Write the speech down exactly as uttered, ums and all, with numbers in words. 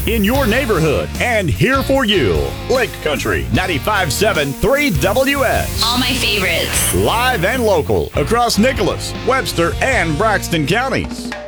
in your neighborhood and here for you. Lake Country ninety-five point seven three W S. All my favorites. Live and local across Nicholas, Webster, and Braxton counties.